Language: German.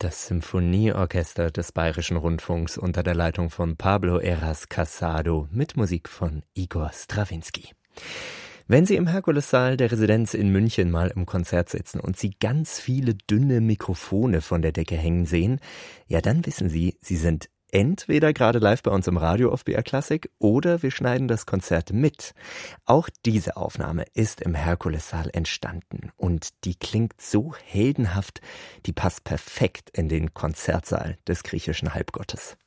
Das Symphonieorchester des Bayerischen Rundfunks unter der Leitung von Pablo Heras Casado mit Musik von Igor Strawinski. Wenn Sie im Herkulessaal der Residenz in München mal im Konzert sitzen und Sie ganz viele dünne Mikrofone von der Decke hängen sehen, ja dann wissen Sie, Sie sind entweder gerade live bei uns im Radio auf BR Classic oder wir schneiden das Konzert mit. Auch diese Aufnahme ist im Herkulessaal entstanden und die klingt so heldenhaft, die passt perfekt in den Konzertsaal des griechischen Halbgottes.